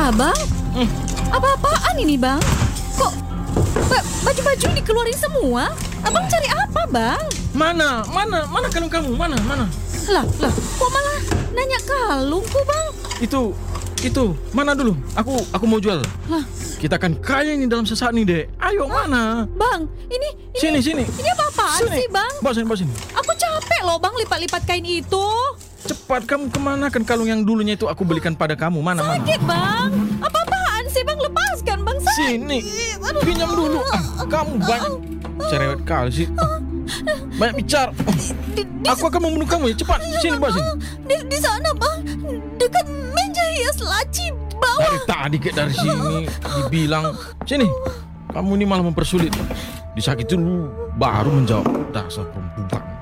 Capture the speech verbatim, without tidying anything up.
Lah bang, Hmm. apa-apaan ini bang? Kok ba- baju-baju dikeluarin semua? Abang cari apa bang? Mana, mana, mana kalung kamu? Mana, mana? Lah, lah, kok malah nanya kalungku bang? Itu, itu, mana dulu? Aku, aku mau jual. Lah, Kita akan kaya ini dalam sesaat nih, Dek. Ayo, mana? bang, ini, ini, Sini, sini. ini apa-apaan Sini. sih bang? Bawa sini, bawa sini. Aku capek loh bang lipat-lipat kain itu. Cepat, kamu kemana kan kalung yang dulunya itu aku belikan pada kamu? Mana, mana? Sakit bang, apa-apaan sih bang? Lepaskan bang, sakit. Sini, pinjam dulu. Ah, kamu banyak cerewet kali sih. Ah, banyak bicara. Oh, Di, di, aku akan membunuh kamu ya. Cepat, sini, bawa sini. di, di sana bang, dekat meja hias laci bawah. Dari tadi ke dari sini dibilang sini. Kamu ini malah mempersulit. Disakiti dulu baru menjawab dasar perempuan.